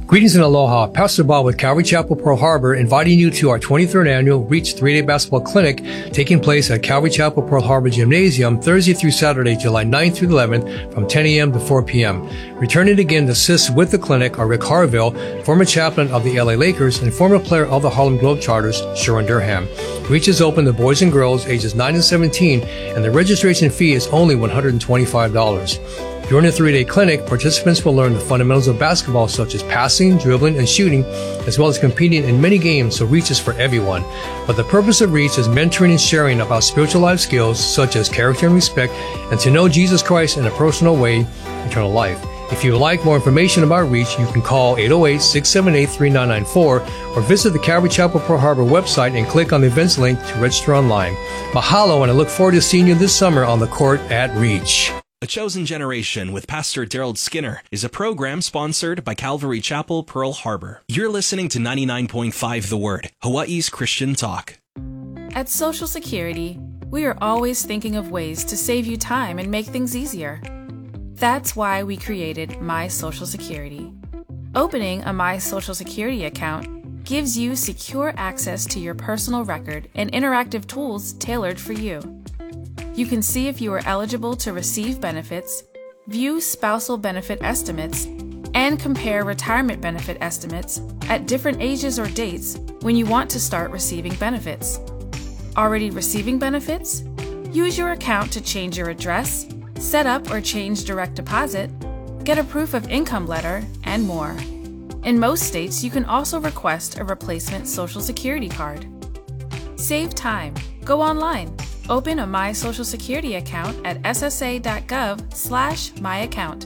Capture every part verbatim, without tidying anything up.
Greetings and aloha. Pastor Bob with Calvary Chapel, Pearl Harbor, inviting you to our twenty-third annual Reach three-day basketball clinic taking place at Calvary Chapel, Pearl Harbor Gymnasium Thursday through Saturday, July ninth through eleventh from ten a.m. to four p.m. Returning again to assist with the clinic are Rick Harville, former chaplain of the L A Lakers and former player of the Harlem Globetrotters, Sharon Durham. Reach is open to boys and girls ages nine and seventeen, and the registration fee is only one hundred twenty-five dollars. During the three-day clinic, participants will learn the fundamentals of basketball such as passing, dribbling, and shooting, as well as competing in many games, so Reach is for everyone. But the purpose of Reach is mentoring and sharing about spiritual life skills such as character and respect, and to know Jesus Christ in a personal way, eternal life. If you would like more information about Reach, you can call eight oh eight, six seven eight, three nine nine four or visit the Calvary Chapel Pearl Harbor website and click on the events link to register online. Mahalo, and I look forward to seeing you this summer on the court at Reach. A Chosen Generation with Pastor Daryl Skinner is a program sponsored by Calvary Chapel, Pearl Harbor. You're listening to ninety-nine point five The Word, Hawaii's Christian Talk. At Social Security, we are always thinking of ways to save you time and make things easier. That's why we created My Social Security. Opening a My Social Security account gives you secure access to your personal record and interactive tools tailored for you. You can see if you are eligible to receive benefits, view spousal benefit estimates, and compare retirement benefit estimates at different ages or dates when you want to start receiving benefits. Already receiving benefits? Use your account to change your address, set up or change direct deposit, get a proof of income letter, and more. In most states, you can also request a replacement Social Security card. Save time. Go online. Open a My Social Security account at ssa.gov slash my account.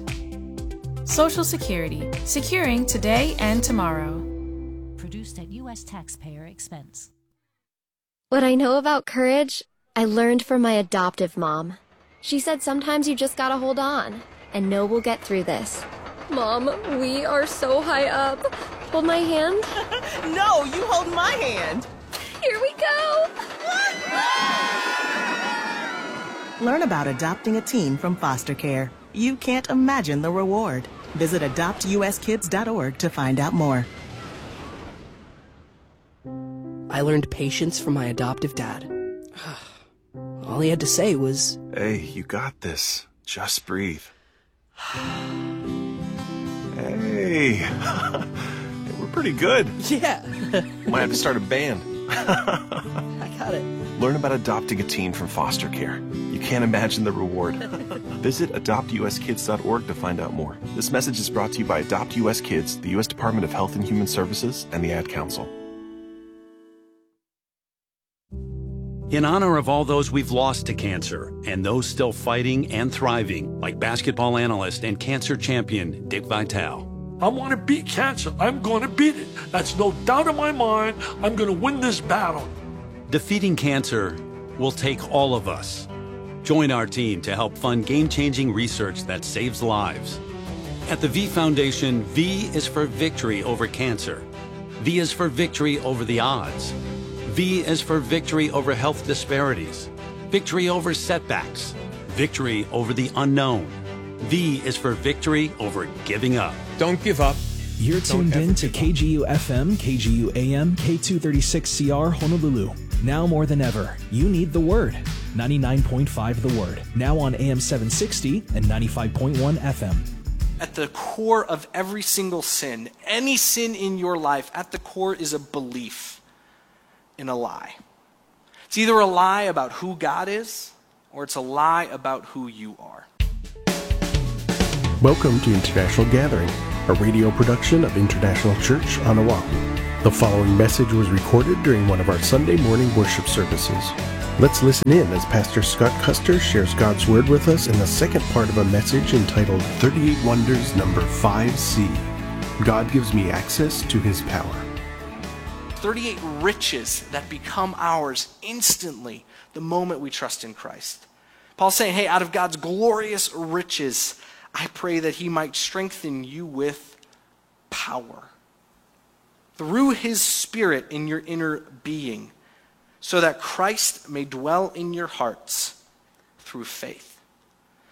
Social Security, securing today and tomorrow. Produced at U S taxpayer expense. What I know about courage, I learned from my adoptive mom. She said sometimes you just gotta hold on and know we'll get through this. Mom, we are so high up. Hold my hand. No, you hold my hand. Here we go. Learn about adopting a teen from foster care. You can't imagine the reward. Visit adopt u s kids dot org to find out more. I learned patience from my adoptive dad. All he had to say was, "Hey, you got this. Just breathe." Hey, we're pretty good. Yeah. Might have to start a band. I got it. Learn about adopting a teen from foster care. You can't imagine the reward. Visit adopt u s kids dot org to find out more. This message is brought to you by Adopt U S Kids, the U S Department of Health and Human Services, and the Ad Council. In honor of all those we've lost to cancer and those still fighting and thriving, like basketball analyst and cancer champion Dick Vitale. I want to beat cancer. I'm going to beat it. That's no doubt in my mind. I'm going to win this battle. Defeating cancer will take all of us. Join our team to help fund game-changing research that saves lives. At the V Foundation, V is for victory over cancer. V is for victory over the odds. V is for victory over health disparities, victory over setbacks, victory over the unknown. V is for victory over giving up. Don't give up. You're tuned in to K G U F M, K G U A M, K two thirty-six C R Honolulu. Now more than ever, you need the Word. ninety-nine point five The Word. Now on A M seven sixty and ninety-five point one F M. At the core of every single sin, any sin in your life, at the core is a belief in a lie. It's either a lie about who God is, or it's a lie about who you are. Welcome to International Gathering, a radio production of International Church on Oahu. The following message was recorded during one of our Sunday morning worship services. Let's listen in as Pastor Scott Custer shares God's Word with us in the second part of a message entitled thirty-eight Wonders Number five C. God gives me access to His power. thirty-eight riches that become ours instantly the moment we trust in Christ. Paul's saying, hey, out of God's glorious riches, I pray that He might strengthen you with power through His Spirit in your inner being, so that Christ may dwell in your hearts through faith.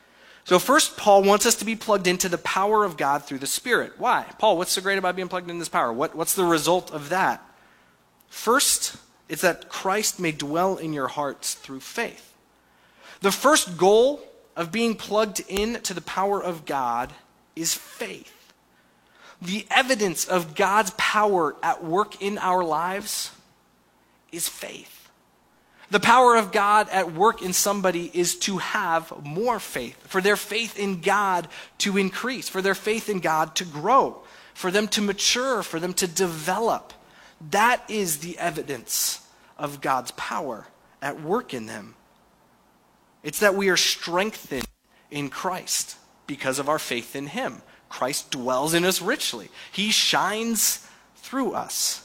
So first, Paul wants us to be plugged into the power of God through the Spirit. Why? Paul, what's so great about being plugged into this power? What, what's the result of that? First, it's that Christ may dwell in your hearts through faith. The first goal of being plugged into the power of God is faith. The evidence of God's power at work in our lives is faith. The power of God at work in somebody is to have more faith, for their faith in God to increase, for their faith in God to grow, for them to mature, for them to develop. That is the evidence of God's power at work in them. It's that we are strengthened in Christ because of our faith in him. Christ dwells in us richly. He shines through us.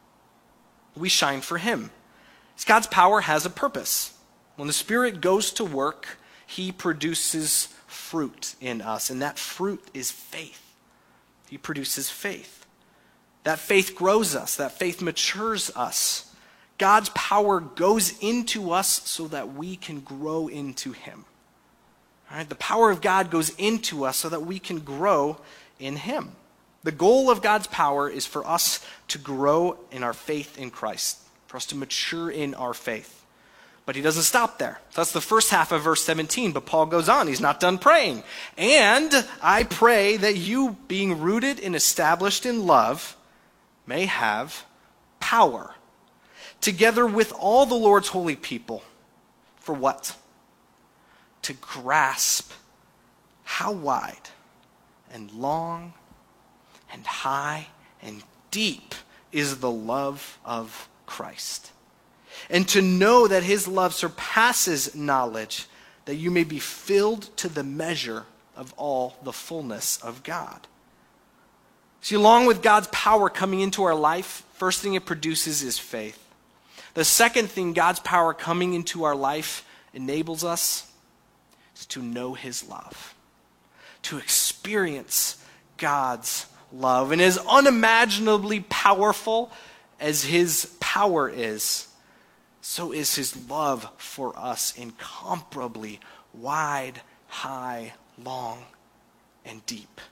We shine for him. God's power has a purpose. When the Spirit goes to work, he produces fruit in us, and that fruit is faith. He produces faith. That faith grows us. That faith matures us. God's power goes into us so that we can grow into him. All right? The power of God goes into us so that we can grow in him. The goal of God's power is for us to grow in our faith in Christ, for us to mature in our faith. But he doesn't stop there. So that's the first half of verse seventeen, but Paul goes on. He's not done praying. And I pray that you, being rooted and established in love, may have power, together with all the Lord's holy people. For what? To grasp how wide and long and high and deep is the love of Christ, and to know that his love surpasses knowledge, that you may be filled to the measure of all the fullness of God. See, along with God's power coming into our life, first thing it produces is faith. The second thing God's power coming into our life enables us is to know his love, to experience God's love. And as unimaginably powerful as his power is, so is his love for us incomparably wide, high, long, and deep.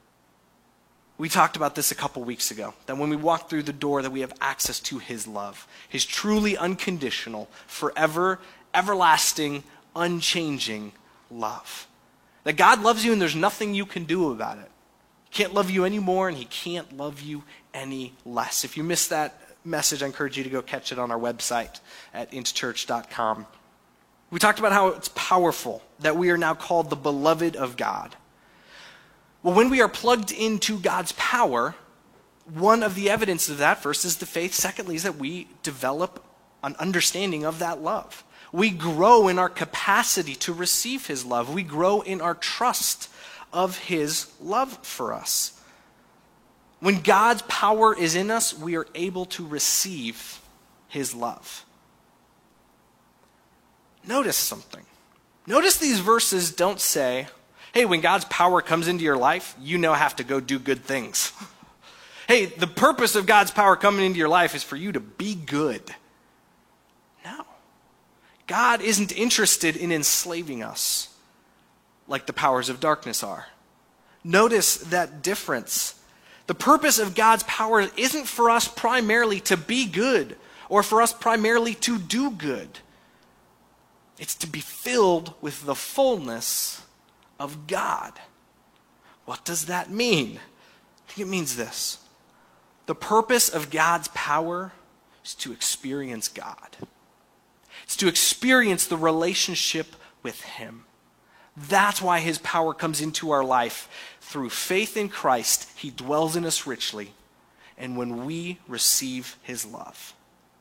We talked about this a couple weeks ago, that when we walk through the door that we have access to his love, his truly unconditional, forever, everlasting, unchanging love. That God loves you and there's nothing you can do about it. He can't love you anymore and he can't love you any less. If you missed that message, I encourage you to go catch it on our website at int church dot com. We talked about how it's powerful that we are now called the beloved of God. Well, when we are plugged into God's power, one of the evidence of that, first, is the faith. Secondly, is that we develop an understanding of that love. We grow in our capacity to receive his love. We grow in our trust of his love for us. When God's power is in us, we are able to receive his love. Notice something. Notice these verses don't say, hey, when God's power comes into your life, you now have to go do good things. Hey, the purpose of God's power coming into your life is for you to be good. No. God isn't interested in enslaving us like the powers of darkness are. Notice that difference. The purpose of God's power isn't for us primarily to be good or for us primarily to do good. It's to be filled with the fullness of God. What does that mean? I think it means this. The purpose of God's power is to experience God. It's to experience the relationship with him. That's why his power comes into our life. Through faith in Christ, he dwells in us richly, and when we receive his love.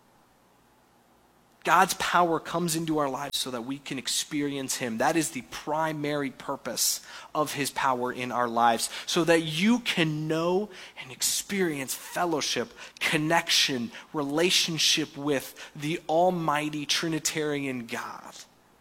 God's power comes into our lives so that we can experience him. That is the primary purpose of his power in our lives, so that you can know and experience fellowship, connection, relationship with the almighty Trinitarian God.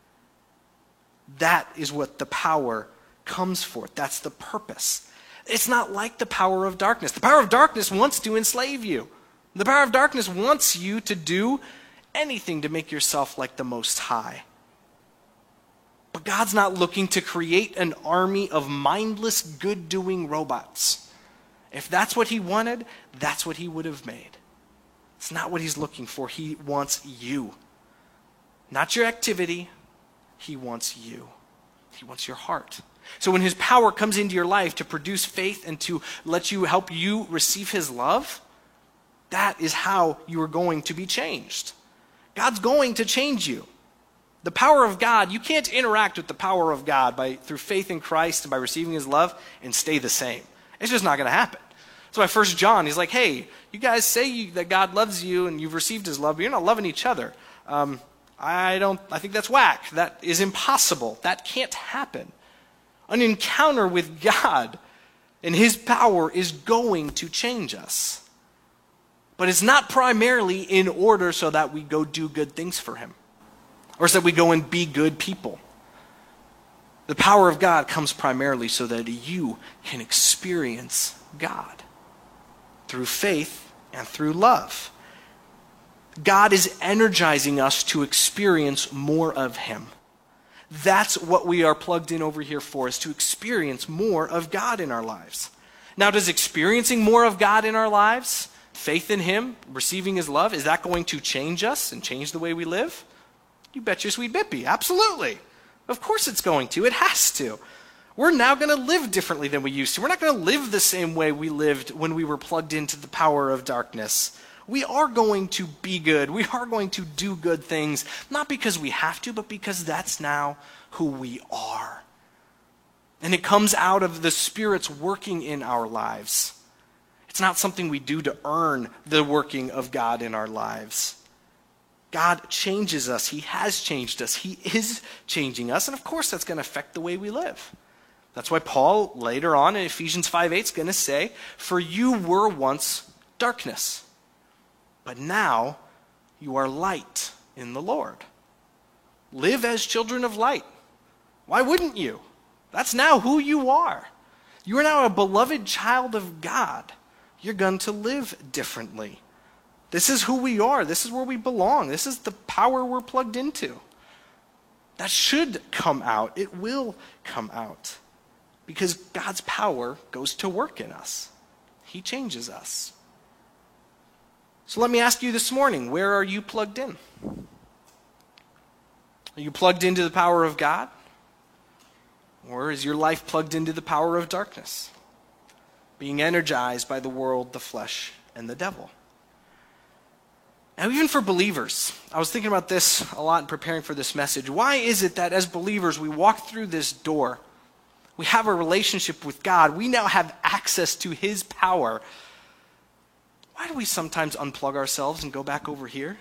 That is what the power comes for. That's the purpose. It's not like the power of darkness. The power of darkness wants to enslave you. The power of darkness wants you to do anything to make yourself like the Most High. But God's not looking to create an army of mindless, good-doing robots. If that's what he wanted, that's what he would have made. It's not what he's looking for. He wants you. Not your activity. He wants you. He wants your heart. So when his power comes into your life to produce faith and to let you help you receive his love, that is how you are going to be changed. God's going to change you. The power of God, you can't interact with the power of God by through faith in Christ and by receiving his love and stay the same. It's just not going to happen. That's why First John, he's like, hey, you guys say you, that God loves you and you've received his love, but you're not loving each other. Um, I don't. I think that's whack. That is impossible. That can't happen. An encounter with God and his power is going to change us. But it's not primarily in order so that we go do good things for him, or so that we go and be good people. The power of God comes primarily so that you can experience God through faith and through love. God is energizing us to experience more of him. That's what we are plugged in over here for, is to experience more of God in our lives. Now, does experiencing more of God in our lives, faith in him, receiving his love, is that going to change us and change the way we live? You bet your sweet bippy. Absolutely. Of course it's going to. It has to. We're now going to live differently than we used to. We're not going to live the same way we lived when we were plugged into the power of darkness. We are going to be good. We are going to do good things, not because we have to, but because that's now who we are. And it comes out of the Spirit's working in our lives. It's not something we do to earn the working of God in our lives. God changes us. He has changed us. He is changing us. And of course, that's going to affect the way we live. That's why Paul, later on in Ephesians five eight, is going to say, for you were once darkness, but now you are light in the Lord. Live as children of light. Why wouldn't you? That's now who you are. You are now a beloved child of God. You're going to live differently. This is who we are. This is where we belong. This is the power we're plugged into. That should come out. It will come out. Because God's power goes to work in us. He changes us. So let me ask you this morning, where are you plugged in? Are you plugged into the power of God? Or is your life plugged into the power of darkness? Being energized by the world, the flesh, and the devil. Now, even for believers, I was thinking about this a lot in preparing for this message. Why is it that as believers, we walk through this door, we have a relationship with God, we now have access to his power? Why do we sometimes unplug ourselves and go back over here?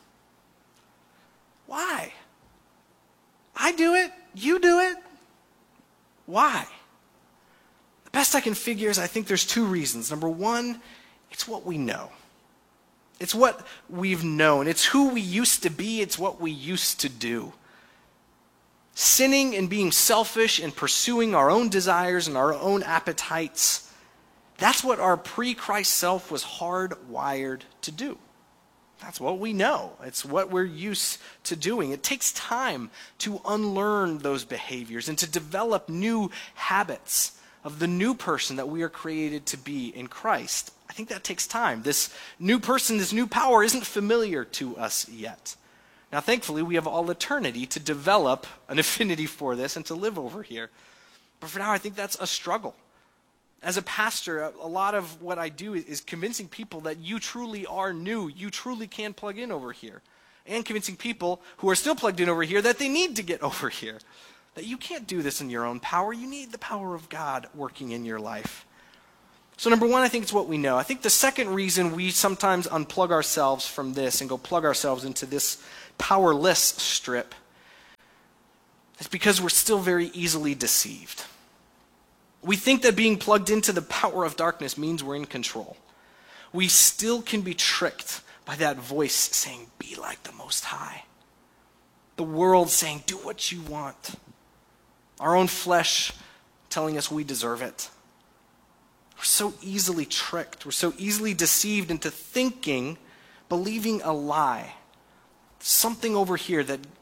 Why? I do it. You do it. Why? The best I can figure is I think there's two reasons. Number one, it's what we know. It's what we've known. It's who we used to be. It's what we used to do. Sinning and being selfish and pursuing our own desires and our own appetites, that's what our pre-Christ self was hardwired to do. That's what we know. It's what we're used to doing. It takes time to unlearn those behaviors and to develop new habits of the new person that we are created to be in Christ. I think that takes time. This new person, this new power isn't familiar to us yet. Now, thankfully, we have all eternity to develop an affinity for this and to live over here. But for now, I think that's a struggle. As a pastor, a lot of what I do is convincing people that you truly are new. You truly can plug in over here. And convincing people who are still plugged in over here that they need to get over here. That you can't do this in your own power. You need the power of God working in your life. So number one, I think it's what we know. I think the second reason we sometimes unplug ourselves from this and go plug ourselves into this powerless strip is because we're still very easily deceived. We think that being plugged into the power of darkness means we're in control. We still can be tricked by that voice saying, be like the Most High. The world saying, do what you want. Our own flesh telling us we deserve it. We're so easily tricked. We're so easily deceived into thinking, believing a lie. Something over here that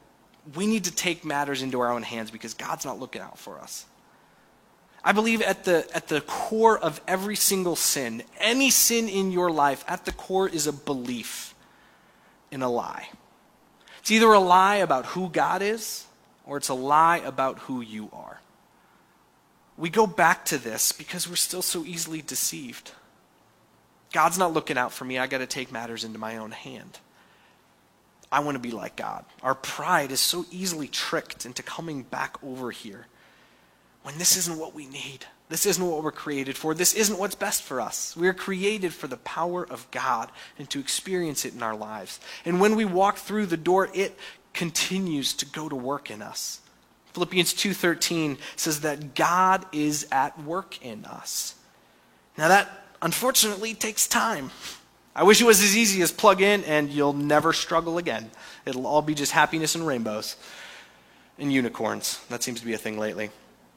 we need to take matters into our own hands because God's not looking out for us. I believe at the, at the core of every single sin, any sin in your life, at the core is a belief in a lie. It's either a lie about who God is, or it's a lie about who you are. We go back to this because we're still so easily deceived. God's not looking out for me. I got to take matters into my own hand. I want to be like God. Our pride is so easily tricked into coming back over here when this isn't what we need. This isn't what we're created for. This isn't what's best for us. We are created for the power of God and to experience it in our lives. And when we walk through the door, it continues to go to work in us. Philippians two thirteen says that God is at work in us. Now that, unfortunately, takes time. I wish it was as easy as plug in and you'll never struggle again. It'll all be just happiness and rainbows and unicorns. That seems to be a thing lately.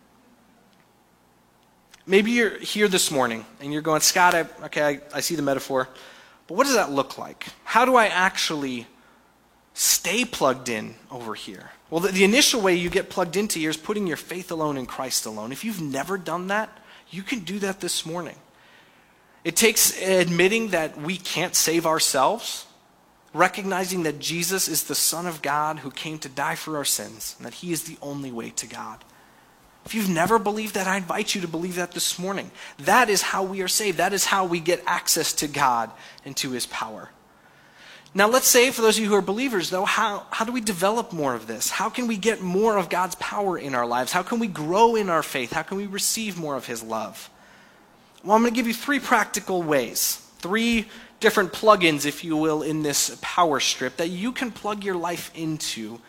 Maybe you're here this morning and you're going, Scott, I, okay, I, I see the metaphor, but what does that look like? How do I actually stay plugged in over here? Well, the, the initial way you get plugged into here is putting your faith alone in Christ alone. If you've never done that, you can do that this morning. It takes admitting that we can't save ourselves, recognizing that Jesus is the Son of God who came to die for our sins, and that he is the only way to God. If you've never believed that, I invite you to believe that this morning. That is how we are saved. That is how we get access to God and to his power. Now let's say, for those of you who are believers, though, how, how do we develop more of this? How can we get more of God's power in our lives? How can we grow in our faith? How can we receive more of his love? Well, I'm going to give you three practical ways, three different plugins, if you will, in this power strip that you can plug your life into.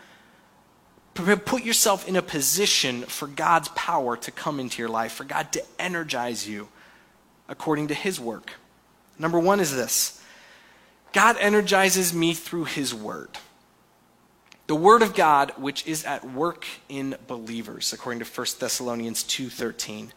Put yourself in a position for God's power to come into your life, for God to energize you according to his work. Number one is this. God energizes me through his word. The word of God, which is at work in believers, according to First Thessalonians two thirteen.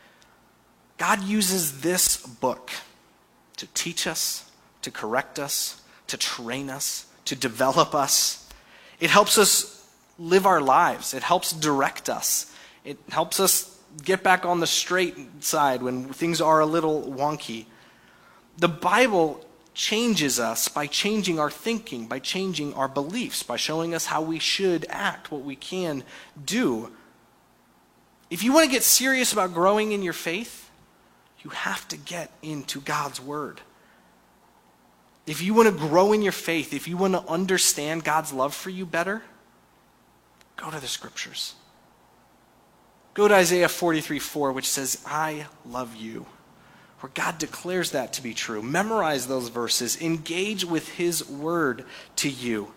God uses this book to teach us, to correct us, to train us, to develop us. It helps us live our lives. It helps direct us. It helps us get back on the straight side when things are a little wonky. The Bible changes us by changing our thinking, by changing our beliefs, by showing us how we should act, what we can do. If you want to get serious about growing in your faith, you have to get into God's word. If you want to grow in your faith, if you want to understand God's love for you better, go to the scriptures. Go to Isaiah forty-three four, which says, I love you, where God declares that to be true. Memorize those verses. Engage with his word to you.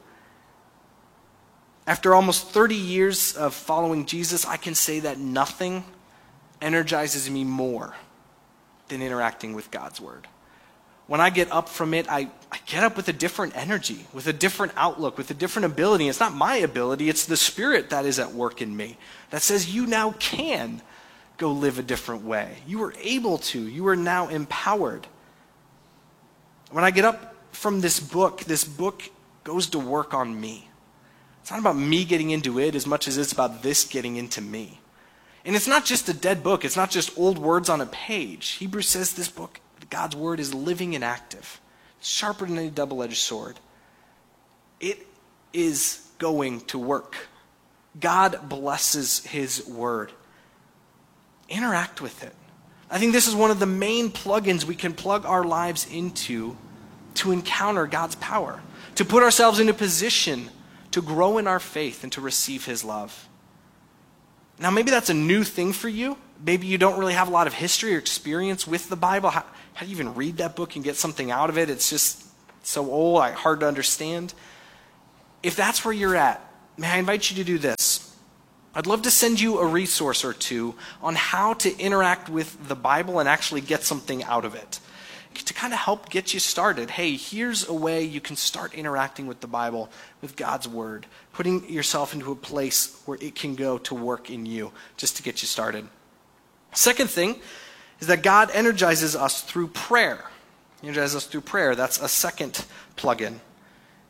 After almost thirty years of following Jesus, I can say that nothing energizes me more than interacting with God's word. When I get up from it, I, I get up with a different energy, with a different outlook, with a different ability. It's not my ability, it's the Spirit that is at work in me that says you now can go live a different way. You are able to. You are now empowered. When I get up from this book, this book goes to work on me. It's not about me getting into it as much as it's about this getting into me. And it's not just a dead book. It's not just old words on a page. Hebrews says this book, God's word, is living and active. It's sharper than any double-edged sword. It is going to work. God blesses his word. Interact with it. I think this is one of the main plugins we can plug our lives into to encounter God's power, to put ourselves in a position to grow in our faith and to receive his love. Now, maybe that's a new thing for you. Maybe you don't really have a lot of history or experience with the Bible. How, how do you even read that book and get something out of it? It's just so old, hard to understand. If that's where you're at, may I invite you to do this. I'd love to send you a resource or two on how to interact with the Bible and actually get something out of it, to kind of help get you started. Hey, here's a way you can start interacting with the Bible, with God's word, putting yourself into a place where it can go to work in you, just to get you started. Second thing is that God energizes us through prayer. He energizes us through prayer. That's a second plug-in.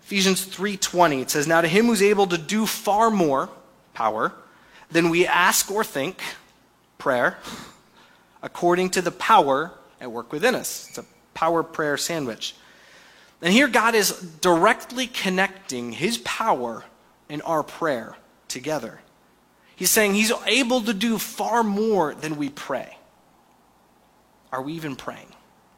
Ephesians three twenty, it says, "Now to him who's able to do far more," power, "than we ask or think," prayer, "according to the power at work within us." It's a power prayer sandwich. And here God is directly connecting his power and our prayer together. He's saying he's able to do far more than we pray. Are we even praying?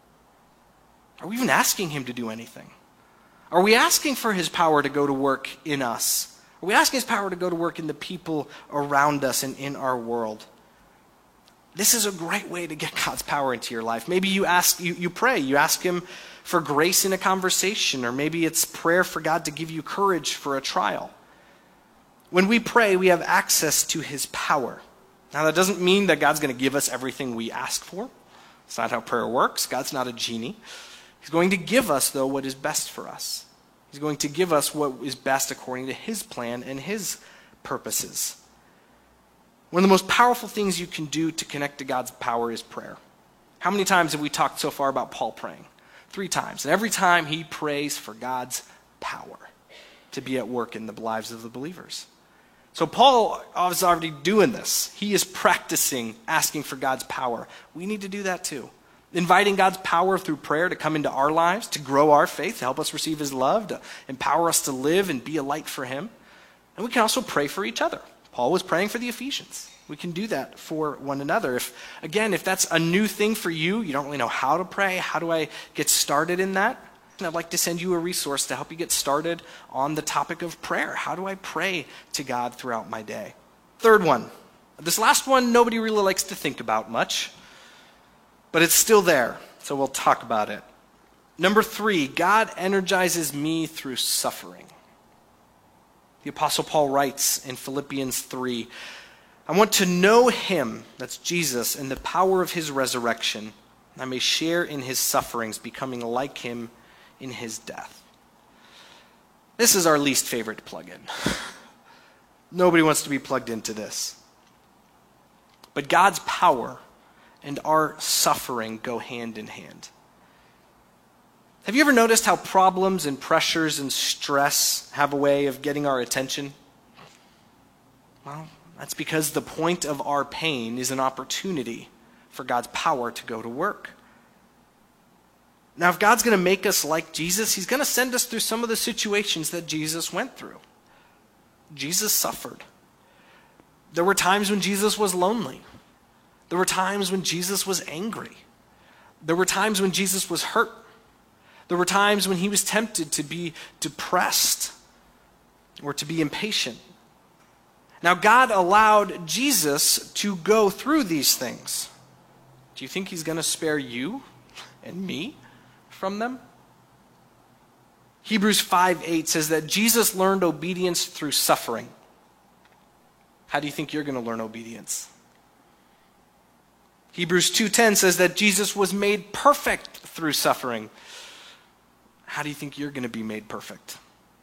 Are we even asking him to do anything? Are we asking for his power to go to work in us? Are we asking his power to go to work in the people around us and in our world? This is a great way to get God's power into your life. Maybe you ask, you, you pray, you ask him for grace in a conversation, or maybe it's prayer for God to give you courage for a trial. When we pray, we have access to his power. Now, that doesn't mean that God's going to give us everything we ask for. It's not how prayer works. God's not a genie. He's going to give us, though, what is best for us. He's going to give us what is best according to his plan and his purposes. One of the most powerful things you can do to connect to God's power is prayer. How many times have we talked so far about Paul praying? Three times. And every time he prays for God's power to be at work in the lives of the believers. So Paul is already doing this. He is practicing asking for God's power. We need to do that too. Inviting God's power through prayer to come into our lives, to grow our faith, to help us receive his love, to empower us to live and be a light for him. And we can also pray for each other. Paul was praying for the Ephesians. We can do that for one another. If, again, if that's a new thing for you, you don't really know how to pray, how do I get started in that? And I'd like to send you a resource to help you get started on the topic of prayer. How do I pray to God throughout my day? Third one. This last one, nobody really likes to think about much, but it's still there, so we'll talk about it. Number three, God energizes me through suffering. The Apostle Paul writes in Philippians three, "I want to know him," that's Jesus, "and the power of his resurrection. I may share in his sufferings, becoming like him in his death." This is our least favorite plug-in. Nobody wants to be plugged into this. But God's power and our suffering go hand in hand. Have you ever noticed how problems and pressures and stress have a way of getting our attention? Well, that's because the point of our pain is an opportunity for God's power to go to work. Now, if God's going to make us like Jesus, he's going to send us through some of the situations that Jesus went through. Jesus suffered. There were times when Jesus was lonely. There were times when Jesus was angry. There were times when Jesus was hurt. There were times when he was tempted to be depressed or to be impatient. Now, God allowed Jesus to go through these things. Do you think he's going to spare you and me from them? Hebrews five eight says that Jesus learned obedience through suffering. How do you think you're going to learn obedience? Hebrews two ten says that Jesus was made perfect through suffering. How do you think you're going to be made perfect?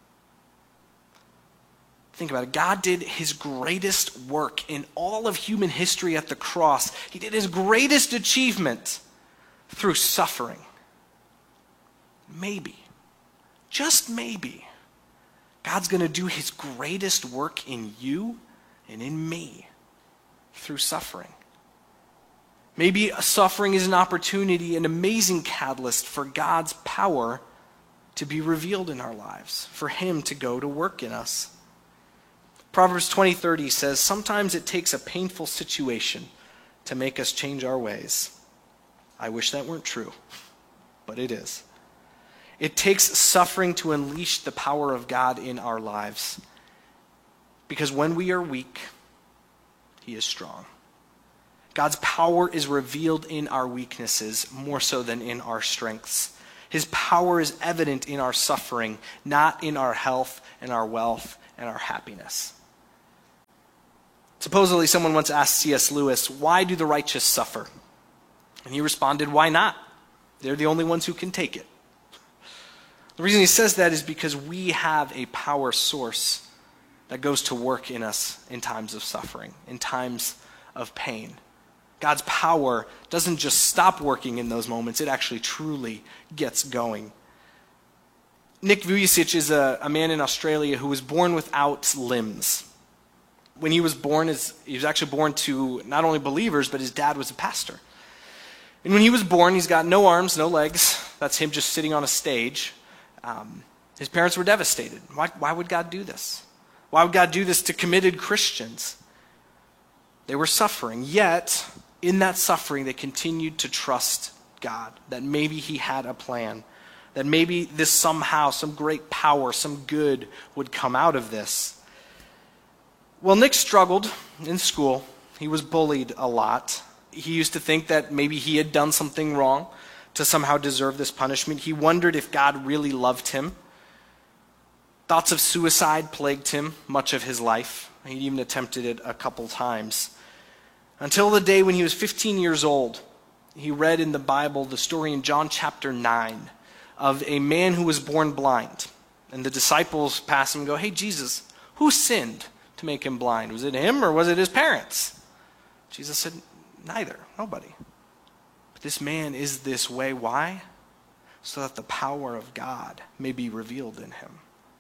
Think about it. God did his greatest work in all of human history at the cross. He did his greatest achievement through suffering. Maybe, just maybe, God's going to do his greatest work in you and in me through suffering. Maybe suffering is an opportunity, an amazing catalyst for God's power to be revealed in our lives, for him to go to work in us. Proverbs twenty thirty says, "Sometimes it takes a painful situation to make us change our ways." I wish that weren't true, but it is. It takes suffering to unleash the power of God in our lives. Because when we are weak, he is strong. God's power is revealed in our weaknesses more so than in our strengths. His power is evident in our suffering, not in our health and our wealth and our happiness. Supposedly, someone once asked C S Lewis, "Why do the righteous suffer?" And he responded, "Why not? They're the only ones who can take it." The reason he says that is because we have a power source that goes to work in us in times of suffering, in times of pain. God's power doesn't just stop working in those moments, it actually truly gets going. Nick Vujicic is a, a man in Australia who was born without limbs. When he was born, his, he was actually born to not only believers, but his dad was a pastor. And when he was born, he's got no arms, no legs. That's him just sitting on a stage. Um, his parents were devastated. Why, why would God do this? Why would God do this to committed Christians? They were suffering, yet in that suffering, they continued to trust God, that maybe he had a plan, that maybe this somehow, some great power, some good would come out of this. Well, Nick struggled in school. He was bullied a lot. He used to think that maybe he had done something wrong to somehow deserve this punishment. He wondered if God really loved him. Thoughts of suicide plagued him much of his life. He even attempted it a couple times. Until the day when he was fifteen years old, he read in the Bible the story in John chapter nine of a man who was born blind. And the disciples pass him and go, "Hey, Jesus, who sinned to make him blind? Was it him or was it his parents?" Jesus said, "Neither, nobody. But this man is this way." Why? So that the power of God may be revealed in him.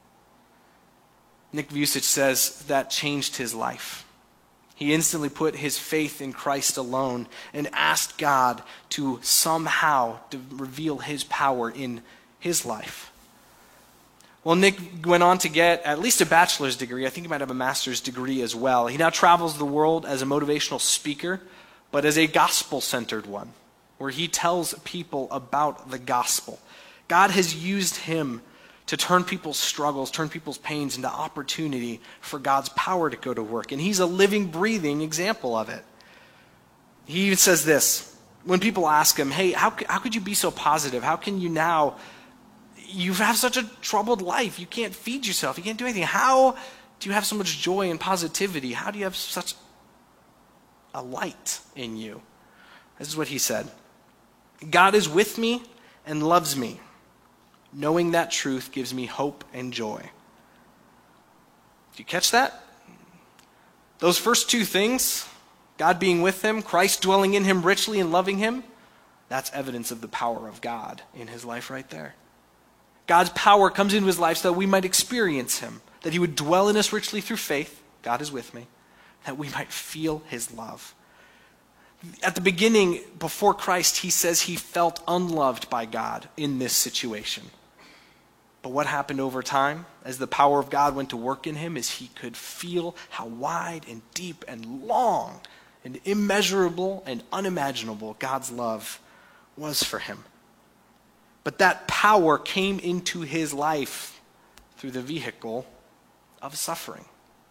Nick Vujicic says that changed his life. He instantly put his faith in Christ alone and asked God to somehow to reveal his power in his life. Well, Nick went on to get at least a bachelor's degree. I think he might have a master's degree as well. He now travels the world as a motivational speaker, but as a gospel-centered one, where he tells people about the gospel. God has used him to turn people's struggles, turn people's pains into opportunity for God's power to go to work. And he's a living, breathing example of it. He even says this, when people ask him, "Hey, how, how could you be so positive? How can you now, you have such a troubled life. You can't feed yourself. You can't do anything. How do you have so much joy and positivity? How do you have such a light in you?" This is what he said. "God is with me and loves me. Knowing that truth gives me hope and joy." Did you catch that? Those first two things, God being with him, Christ dwelling in him richly and loving him, that's evidence of the power of God in his life right there. God's power comes into his life so that we might experience him, that he would dwell in us richly through faith, God is with me, that we might feel his love. At the beginning, before Christ, he says he felt unloved by God in this situation. But what happened over time, as the power of God went to work in him, is he could feel how wide and deep and long and immeasurable and unimaginable God's love was for him. But that power came into his life through the vehicle of suffering.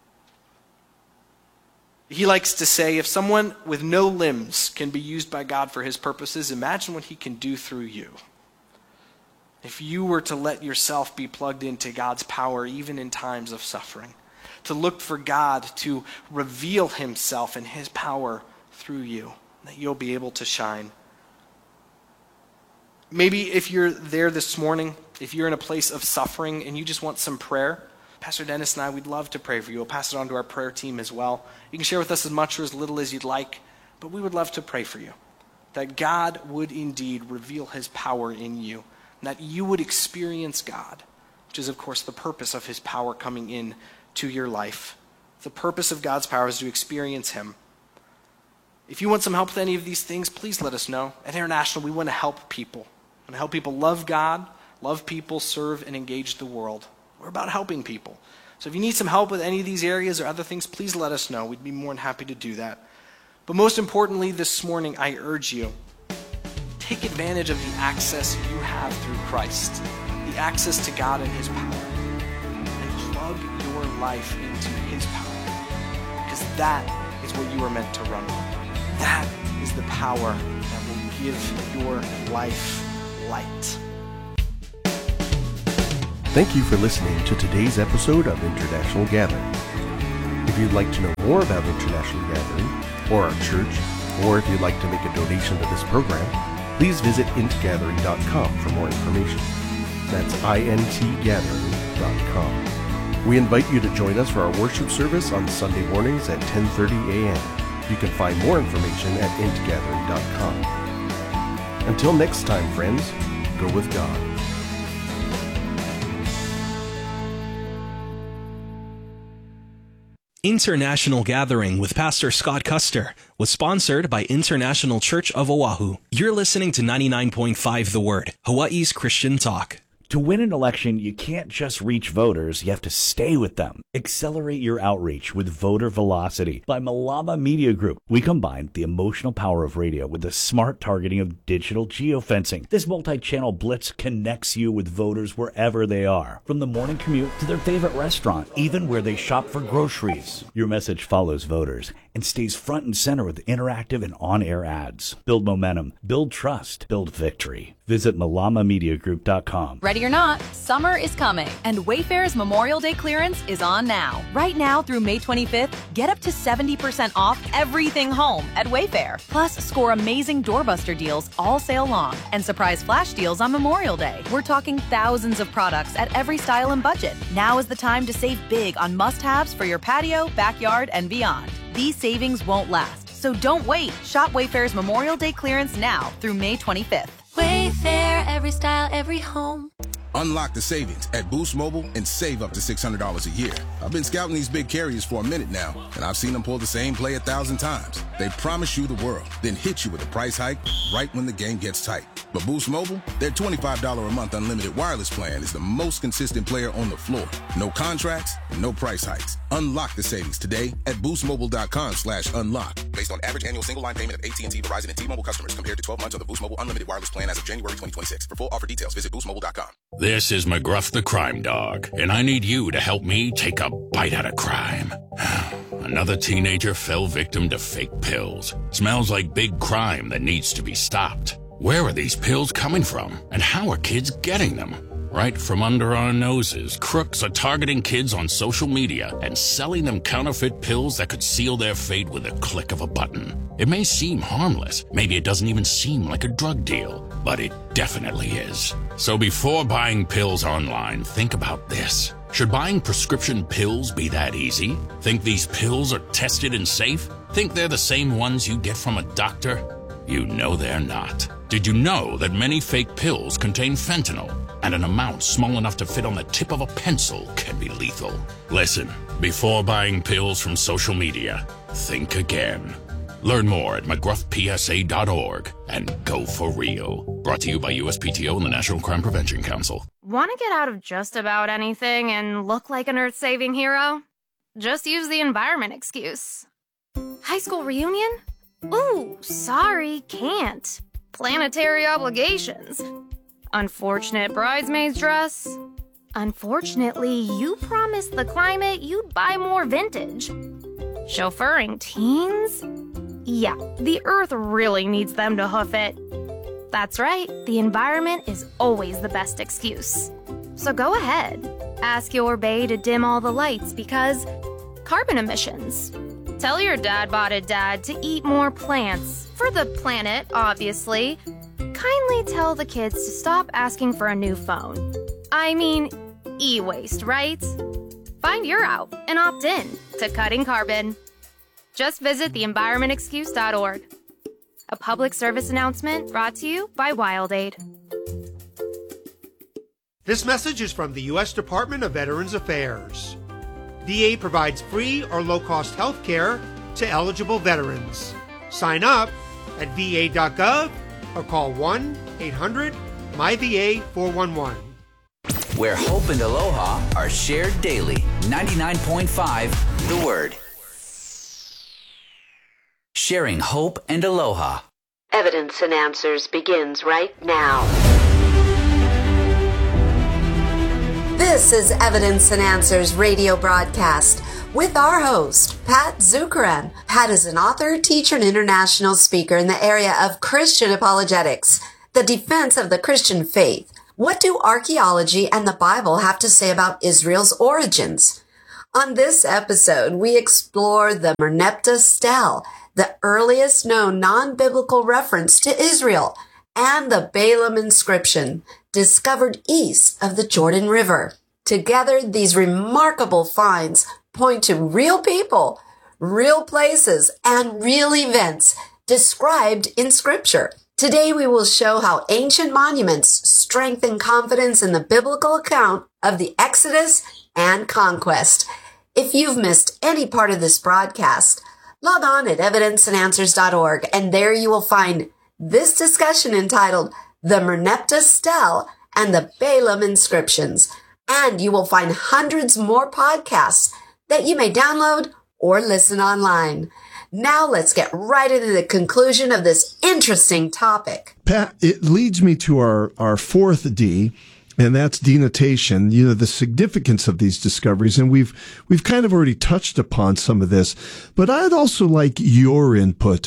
He likes to say, if someone with no limbs can be used by God for his purposes, imagine what he can do through you. If you were to let yourself be plugged into God's power even in times of suffering, to look for God to reveal himself and his power through you, that you'll be able to shine. Maybe if you're there this morning, if you're in a place of suffering and you just want some prayer, Pastor Dennis and I, we'd love to pray for you. We'll pass it on to our prayer team as well. You can share with us as much or as little as you'd like, but we would love to pray for you, that God would indeed reveal his power in you, and that you would experience God, which is, of course, the purpose of his power coming in to your life. The purpose of God's power is to experience him. If you want some help with any of these things, please let us know. At International, we want to help people. We want to help people love God, love people, serve, and engage the world. We're about helping people. So if you need some help with any of these areas or other things, please let us know. We'd be more than happy to do that. But most importantly, this morning, I urge you, take advantage of the access you have through Christ, the access to God and his power, and plug your life into his power, because that is what you are meant to run on. That is the power that will give your life light. Thank you for listening to today's episode of International Gathering. If you'd like to know more about International Gathering, or our church, or if you'd like to make a donation to this program, please visit int gathering dot com for more information. That's I N T gathering dot com. We invite you to join us for our worship service on Sunday mornings at ten thirty a.m. You can find more information at int gathering dot com. Until next time, friends, go with God. International Gathering with Pastor Scott Custer was sponsored by International Church of Oahu. You're listening to ninety-nine point five The Word, Hawaii's Christian talk. To win an election, you can't just reach voters, you have to stay with them. Accelerate your outreach with Voter Velocity by Malama Media Group. We combine the emotional power of radio with the smart targeting of digital geofencing. This multi-channel blitz connects you with voters wherever they are, from the morning commute to their favorite restaurant, even where they shop for groceries. Your message follows voters and stays front and center with interactive and on-air ads. Build momentum, build trust, build victory. Visit malama media group dot com. Ready or not, summer is coming, and Wayfair's Memorial Day clearance is on now. Right now through May twenty-fifth, get up to seventy percent off everything home at Wayfair. Plus, score amazing doorbuster deals all sale long and surprise flash deals on Memorial Day. We're talking thousands of products at every style and budget. Now is the time to save big on must-haves for your patio, backyard, and beyond. These savings won't last, so don't wait. Shop Wayfair's Memorial Day clearance now through May twenty-fifth. Wayfair, every style, every home. Unlock the savings at Boost Mobile and save up to six hundred dollars a year. I've been scouting these big carriers for a minute now, and I've seen them pull the same play a thousand times. They promise you the world, then hit you with a price hike right when the game gets tight. But Boost Mobile, their twenty-five dollars a month unlimited wireless plan is the most consistent player on the floor. No contracts and no price hikes. Unlock the savings today at boostmobile.com slash unlock. Based on average annual single line payment of A T and T, Verizon, and T-Mobile customers compared to twelve months of the Boost Mobile unlimited wireless plan as of January twenty twenty-six. For full offer details, visit boost mobile dot com. This is McGruff the Crime Dog, and I need you to help me take a bite out of crime. Another teenager fell victim to fake pills. Smells like big crime that needs to be stopped. Where are these pills coming from, and how are kids getting them? Right from under our noses, crooks are targeting kids on social media and selling them counterfeit pills that could seal their fate with a click of a button. It may seem harmless, maybe it doesn't even seem like a drug deal, but it definitely is. So before buying pills online, think about this. Should buying prescription pills be that easy? Think these pills are tested and safe? Think they're the same ones you get from a doctor? You know they're not. Did you know that many fake pills contain fentanyl? And an amount small enough to fit on the tip of a pencil can be lethal. Listen, before buying pills from social media, think again. Learn more at mcgruff p s a dot org and go for real. Brought to you by U S P T O and the National Crime Prevention Council. Want to get out of just about anything and look like an earth-saving hero? Just use the environment excuse. High school reunion? Ooh, sorry, can't. Planetary obligations. Unfortunate bridesmaid's dress. Unfortunately, you promised the climate you'd buy more vintage. Chauffeuring teens? Yeah, the earth really needs them to hoof it. That's right, the environment is always the best excuse. So go ahead, ask your bae to dim all the lights because carbon emissions. Tell your dad-botted dad to eat more plants, for the planet, obviously. Kindly tell the kids to stop asking for a new phone. I mean, e-waste, right? Find your out and opt in to cutting carbon. Just visit the environment excuse dot org. A public service announcement brought to you by WildAid. This message is from the U S Department of Veterans Affairs. V A provides free or low-cost health care to eligible veterans. Sign up at v a dot gov or call one eight hundred M Y V A four one one. Where hope and aloha are shared daily. ninety-nine point five The Word. Sharing hope and aloha. Evidence and Answers begins right now. This is Evidence and Answers radio broadcast with our host, Pat Zukeran. Pat is an author, teacher, and international speaker in the area of Christian apologetics, the defense of the Christian faith. What do archaeology and the Bible have to say about Israel's origins? On this episode, we explore the Merneptah stele, the earliest known non-biblical reference to Israel, and the Balaam inscription, discovered east of the Jordan River. Together, these remarkable finds point to real people, real places, and real events described in Scripture. Today, we will show how ancient monuments strengthen confidence in the biblical account of the Exodus and conquest. If you've missed any part of this broadcast, log on at evidence and answers dot org, and there you will find this discussion entitled The Merneptah Stele and the Balaam Inscriptions. And you will find hundreds more podcasts that you may download or listen online. Now let's get right into the conclusion of this interesting topic. Pat, it leads me to our, our fourth D, and that's denotation, you know, the significance of these discoveries. And we've, we've kind of already touched upon some of this, but I'd also like your input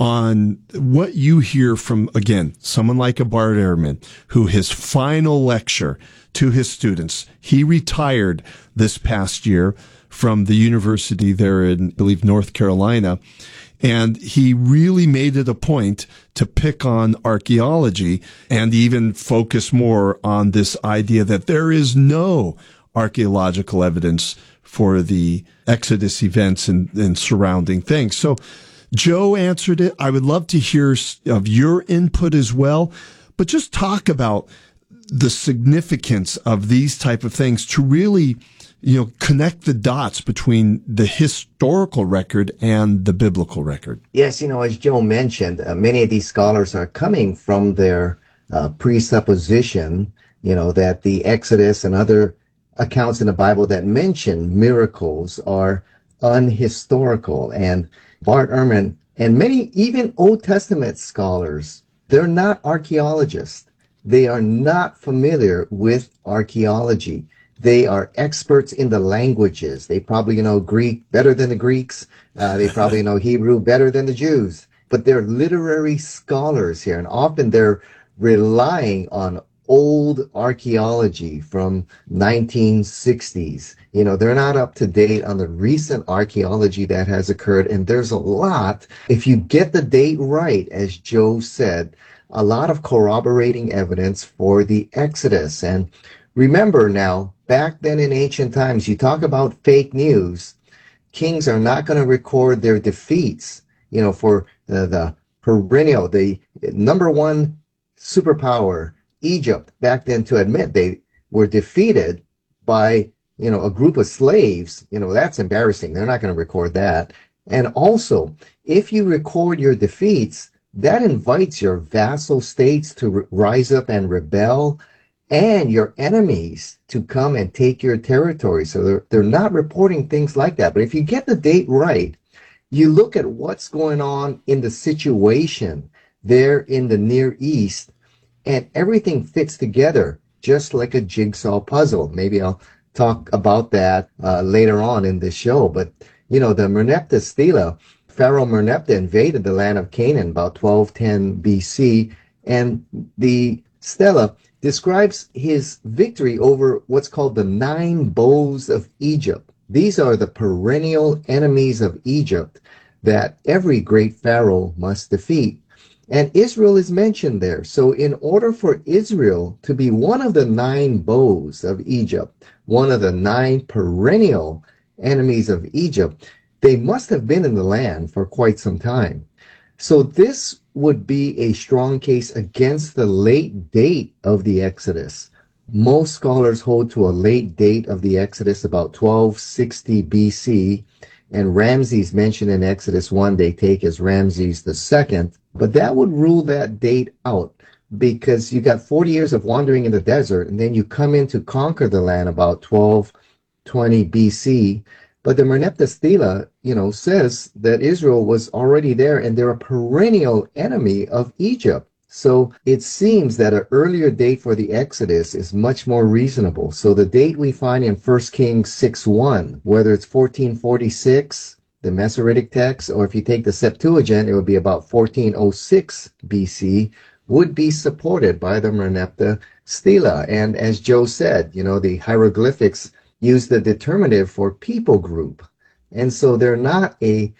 on what you hear from, again, someone like a Bart Ehrman, who his final lecture to his students, he retired this past year from the university there in, I believe, North Carolina. And he really made it a point to pick on archaeology and even focus more on this idea that there is no archaeological evidence for the Exodus events and, and surrounding things. So Joe answered it. I would love to hear of your input as well, but just talk about the significance of these type of things to really, you know, connect the dots between the historical record and the biblical record. Yes, you know, as Joe mentioned, uh, many of these scholars are coming from their uh, presupposition, you know, that the Exodus and other accounts in the Bible that mention miracles are unhistorical. And Bart Ehrman and many even Old Testament scholars, they're not archaeologists. They are not familiar with archaeology. They are experts in the languages. They probably know Greek better than the Greeks. Uh, they probably know Hebrew better than the Jews. But they're literary scholars here, and often they're relying on old archaeology from nineteen sixties. You know, they're not up to date on the recent archaeology that has occurred, and there's a lot. If you get the date right, as Joe said, a lot of corroborating evidence for the Exodus. And remember now, back then in ancient times, you talk about fake news, kings are not going to record their defeats, you know, for the, the perennial, the number one superpower, Egypt, back then, to admit they were defeated by, you know, a group of slaves. You know, that's embarrassing. They're not going to record that. And also, if you record your defeats, that invites your vassal states to r- rise up and rebel, and your enemies to come and take your territory. So they're, they're not reporting things like that. But if you get the date right, you look at what's going on in the situation there in the Near East, and everything fits together just like a jigsaw puzzle. Maybe I'll talk about that uh, later on in the show. But, you know, the Merneptah Stele, Pharaoh Merneptah invaded the land of Canaan about twelve ten B C, and the stela describes his victory over what's called the nine bows of Egypt. These are the perennial enemies of Egypt that every great pharaoh must defeat. And Israel is mentioned there. So in order for Israel to be one of the nine bows of Egypt, one of the nine perennial enemies of Egypt, they must have been in the land for quite some time. So this would be a strong case against the late date of the Exodus. Most scholars hold to a late date of the Exodus, about twelve sixty B C, and Ramses mentioned in Exodus one they take as Ramses the second, but that would rule that date out because you got forty years of wandering in the desert, and then you come in to conquer the land about twelve twenty B C. But the Merneptah Stele, you know, says that Israel was already there and they're a perennial enemy of Egypt. So it seems that an earlier date for the Exodus is much more reasonable. So the date we find in First Kings six one, whether it's fourteen forty-six, the Masoretic text, or if you take the Septuagint, it would be about fourteen oh six B C, would be supported by the Merneptah Stele. And as Joe said, you know, the hieroglyphics use the determinative for people group. And so they're not a